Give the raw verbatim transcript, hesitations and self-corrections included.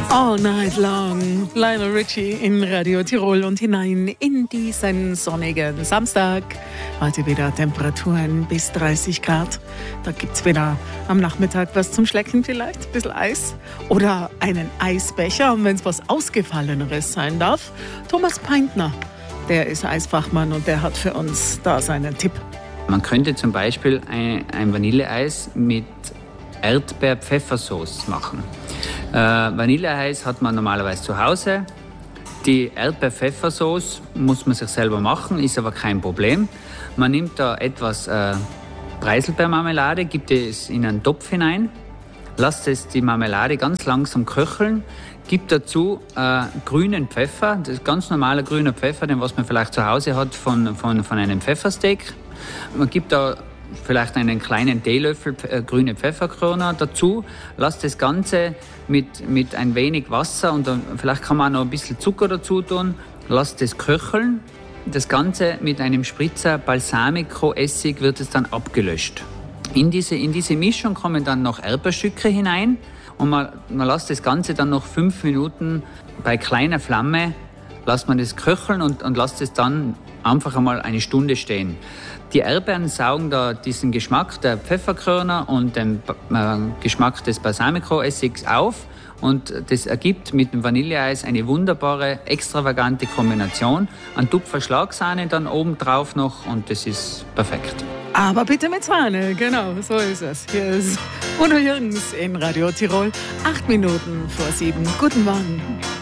All night long, Lionel Richie in Radio Tirol und hinein in diesen sonnigen Samstag. Heute wieder Temperaturen bis dreißig Grad. Da gibt's wieder am Nachmittag was zum Schlecken vielleicht, ein bisschen Eis oder einen Eisbecher. Und wenn es was Ausgefalleneres sein darf, Thomas Peintner, der ist Eisfachmann und der hat für uns da seinen Tipp. Man könnte zum Beispiel ein, ein Vanilleeis mit Erdbeer-Pfeffersauce machen. Äh, Vanilleeis hat man normalerweise zu Hause. Die Erdbeer-Pfeffersauce muss man sich selber machen, ist aber kein Problem. Man nimmt da etwas äh, Preiselbeermarmelade, gibt es in einen Topf hinein, lasst es die Marmelade ganz langsam köcheln, gibt dazu äh, grünen Pfeffer, das ist ganz normaler grüner Pfeffer, den was man vielleicht zu Hause hat von, von, von einem Pfeffersteak. Man gibt da vielleicht einen kleinen Teelöffel äh, grüne Pfefferkörner dazu, lasst das Ganze mit, mit ein wenig Wasser und dann, vielleicht kann man auch noch ein bisschen Zucker dazu tun, lasst es köcheln. Das Ganze mit einem Spritzer Balsamico-Essig wird es dann abgelöscht. In diese, in diese Mischung kommen dann noch Erdbeerstücke hinein und man, man lässt das Ganze dann noch fünf Minuten bei kleiner Flamme, lässt man das köcheln und, und lässt es dann einfach einmal eine Stunde stehen. Die Erdbeeren saugen da diesen Geschmack der Pfefferkörner und den äh, Geschmack des Balsamico-Essigs auf und das ergibt mit dem Vanilleeis eine wunderbare, extravagante Kombination. Ein Tupfer Schlagsahne dann oben drauf noch und das ist perfekt. Aber bitte mit Sahne, genau, so ist es. Hier ist Udo Jürgens in Radio Tirol, acht Minuten vor sieben. Guten Morgen.